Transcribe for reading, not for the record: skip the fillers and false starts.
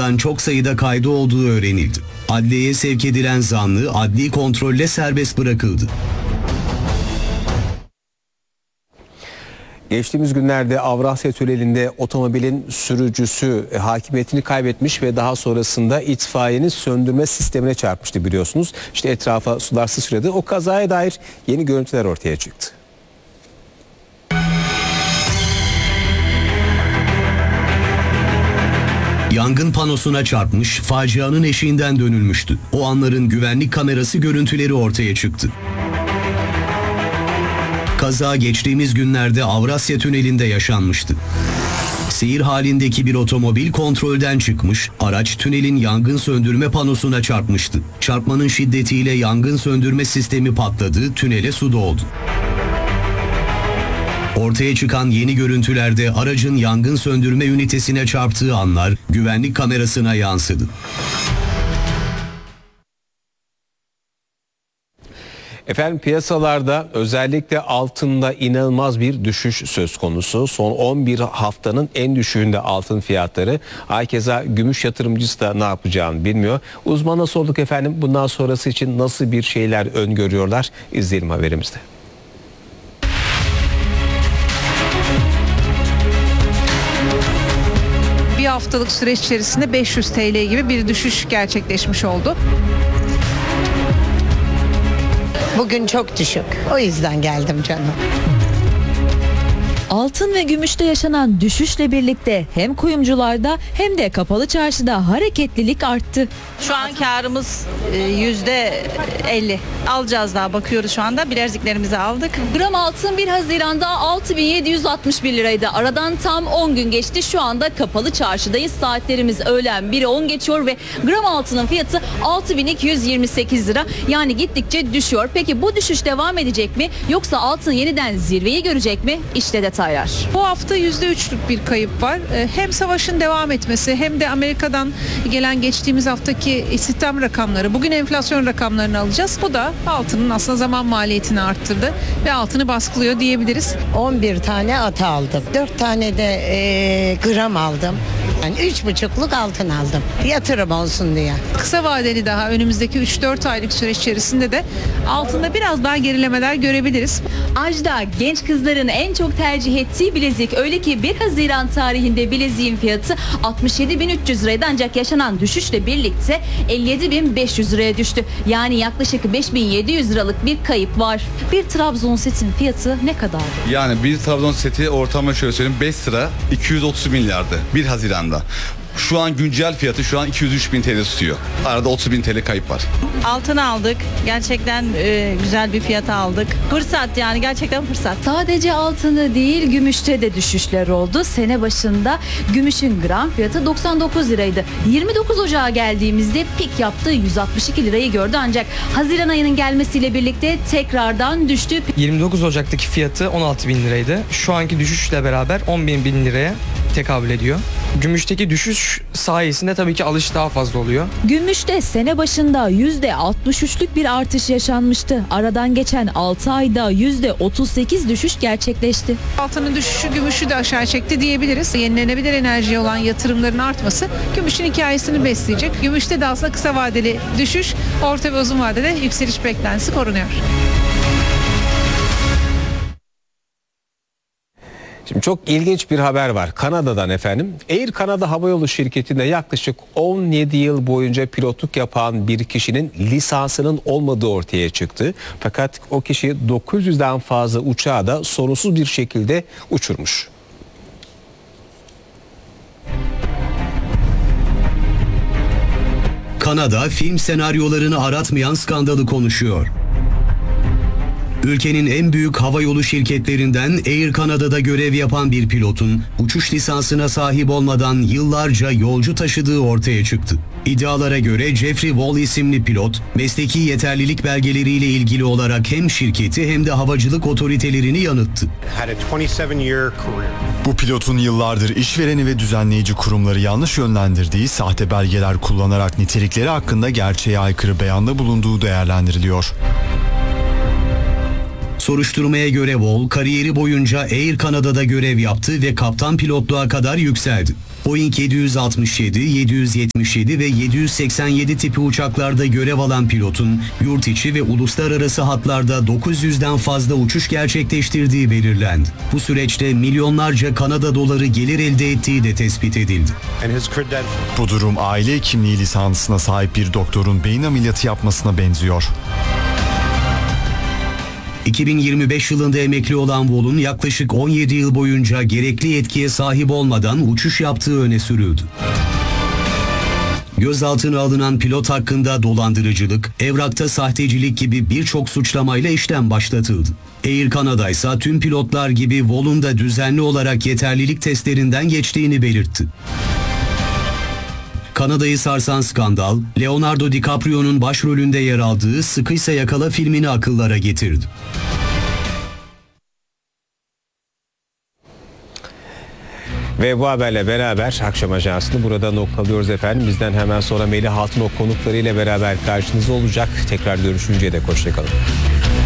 tarafından çok sayıda kaydı olduğu öğrenildi. Adliyeye sevk edilen zanlı adli kontrolle serbest bırakıldı. Geçtiğimiz günlerde Avrasya Tüneli'nde otomobilin sürücüsü hakimiyetini kaybetmiş ve daha sonrasında itfaiyenin söndürme sistemine çarpmıştı biliyorsunuz. İşte etrafa sular sıçradı. O kazaya dair yeni görüntüler ortaya çıktı. Yangın panosuna çarpmış, facianın eşiğinden dönülmüştü. O anların güvenlik kamerası görüntüleri ortaya çıktı. Kaza geçtiğimiz günlerde Avrasya Tüneli'nde yaşanmıştı. Seyir halindeki bir otomobil kontrolden çıkmış, araç tünelin yangın söndürme panosuna çarpmıştı. Çarpmanın şiddetiyle yangın söndürme sistemi patladı, tünele su doldu. Ortaya çıkan yeni görüntülerde aracın yangın söndürme ünitesine çarptığı anlar güvenlik kamerasına yansıdı. Efendim piyasalarda özellikle altında inanılmaz bir düşüş söz konusu. Son 11 haftanın en düşüğünde altın fiyatları. Hakeza gümüş yatırımcısı da ne yapacağını bilmiyor. Uzmana sorduk efendim, bundan sonrası için nasıl bir şeyler öngörüyorlar? İzleyelim haberimizde. Bir haftalık süreç içerisinde 500 TL gibi bir düşüş gerçekleşmiş oldu. Bugün çok düşük. O yüzden geldim canım. Altın ve gümüşte yaşanan düşüşle birlikte hem kuyumcularda hem de kapalı çarşıda hareketlilik arttı. Şu an karımız %50. Alacağız, daha bakıyoruz şu anda. Bileziklerimizi aldık. Gram altın 1 Haziran'da 6.761 liraydı. Aradan tam 10 gün geçti. Şu anda kapalı çarşıdayız. Saatlerimiz öğlen 1'e 10 geçiyor ve gram altının fiyatı 6.228 lira. Yani gittikçe düşüyor. Peki bu düşüş devam edecek mi? Yoksa altın yeniden zirveyi görecek mi? İşte detaylar. Bu hafta %3'lük bir kayıp var. Hem savaşın devam etmesi hem de Amerika'dan gelen geçtiğimiz haftaki istihdam rakamları, bugün enflasyon rakamlarını alacağız. Bu da altının aslında zaman maliyetini arttırdı ve altını baskılıyor diyebiliriz. 11 tane at aldım. 4 tane de gram aldım. Yani 3,5'luk altın aldım. Yatırım olsun diye. Kısa vadeli daha önümüzdeki 3-4 aylık süreç içerisinde de altında biraz daha gerilemeler görebiliriz. Ajda genç kızların en çok tercih ettiği bilezik. Öyle ki 1 Haziran tarihinde bileziğin fiyatı 67.300 liraydı ancak yaşanan düşüşle birlikte 57.500 liraya düştü. Yani yaklaşık 5.700 liralık bir kayıp var. Bir Trabzon setin fiyatı ne kadardı? Yani bir Trabzon seti ortalama şöyle söyleyeyim 5 sıra 230 milyardı 1 Haziran'da. Şu an güncel fiyatı şu an 203 bin TL tutuyor. Arada 30 bin TL kayıp var. Altını aldık. Gerçekten güzel bir fiyata aldık. Fırsat, yani gerçekten fırsat. Sadece altını değil gümüşte de düşüşler oldu. Sene başında gümüşün gram fiyatı 99 liraydı. 29 Ocağı geldiğimizde pik yaptı, 162 lirayı gördü ancak Haziran ayının gelmesiyle birlikte tekrardan düştü. 29 Ocak'taki fiyatı 16 bin liraydı. Şu anki düşüşle beraber 11 bin liraya tekabül ediyor. Gümüşteki düşüş sayesinde tabii ki alış daha fazla oluyor. Gümüşte sene başında %63'lük bir artış yaşanmıştı. Aradan geçen 6 ayda %38 düşüş gerçekleşti. Altının düşüşü gümüşü de aşağı çekti diyebiliriz. Yenilenebilir enerjiye olan yatırımların artması gümüşün hikayesini besleyecek. Gümüşte de aslında kısa vadeli düşüş, orta ve uzun vadede yükseliş beklentisi korunuyor. Şimdi çok ilginç bir haber var Kanada'dan efendim. Air Canada Havayolu şirketinde yaklaşık 17 yıl boyunca pilotluk yapan bir kişinin lisansının olmadığı ortaya çıktı. Fakat o kişi 900'den fazla uçağı da sorunsuz bir şekilde uçurmuş. Kanada film senaryolarını aratmayan skandalı konuşuyor. Ülkenin en büyük havayolu şirketlerinden Air Canada'da görev yapan bir pilotun uçuş lisansına sahip olmadan yıllarca yolcu taşıdığı ortaya çıktı. İddialara göre Jeffrey Wall isimli pilot, mesleki yeterlilik belgeleriyle ilgili olarak hem şirketi hem de havacılık otoritelerini yanılttı. Bu pilotun yıllardır işvereni ve düzenleyici kurumları yanlış yönlendirdiği sahte belgeler kullanarak nitelikleri hakkında gerçeğe aykırı beyanda bulunduğu değerlendiriliyor. Soruşturmaya göre Wall, kariyeri boyunca Air Canada'da görev yaptı ve kaptan pilotluğa kadar yükseldi. Boeing 767, 777 ve 787 tipi uçaklarda görev alan pilotun yurt içi ve uluslararası hatlarda 900'den fazla uçuş gerçekleştirdiği belirlendi. Bu süreçte milyonlarca Kanada doları gelir elde ettiği de tespit edildi. Bu durum aile hekimliği lisansına sahip bir doktorun beyin ameliyatı yapmasına benziyor. 2025 yılında emekli olan Wall'un yaklaşık 17 yıl boyunca gerekli yetkiye sahip olmadan uçuş yaptığı öne sürüldü. Gözaltına alınan pilot hakkında dolandırıcılık, evrakta sahtecilik gibi birçok suçlamayla işlem başlatıldı. Air Canada ise tüm pilotlar gibi Wall'un da düzenli olarak yeterlilik testlerinden geçtiğini belirtti. Kanada'yı sarsan skandal, Leonardo DiCaprio'nun başrolünde yer aldığı Sıkıysa Yakala filmini akıllara getirdi. Ve bu haberle beraber akşam ajansını burada noktalıyoruz efendim. Bizden hemen sonra Melih Altınok konuklarıyla beraber karşınızda olacak. Tekrar görüşünceye dek hoşça kalın.